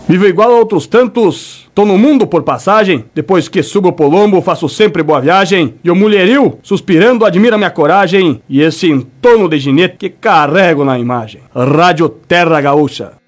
Vivo igual a outros tantos, tô no mundo por passagem. Depois que subo pro lombo, faço sempre boa viagem. E o mulherio, suspirando, admira minha coragem e esse entorno de ginete que carrego na imagem. Rádio Terra Gaúcha.